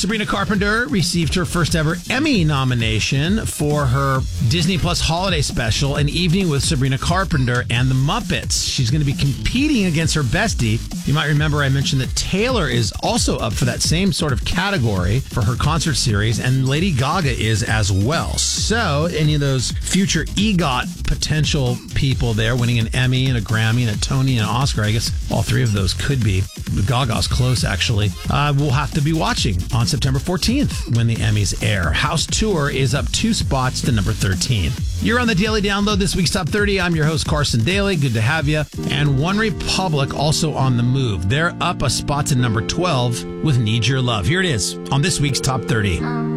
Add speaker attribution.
Speaker 1: Sabrina Carpenter received her first ever Emmy nomination for her Disney Plus holiday special, An Evening with Sabrina Carpenter and the Muppets. She's going to be competing against her bestie. You might remember I mentioned that Taylor is also up for that same sort of category for her concert series, and Lady Gaga is as well. So any of those future EGOT potential people there winning an Emmy and a Grammy and a Tony and an Oscar, I guess all three of those could be. Gaga's close, actually. We'll have to be watching on September 14th when the Emmys air. House Tour is up 2 spots to number 13. You're on the Daily Download, this week's Top 30. I'm your host, Carson Daly. Good to have you. And One Republic also on the move. They're up a spot to number 12 with Need Your Love. Here it is on this week's Top 30.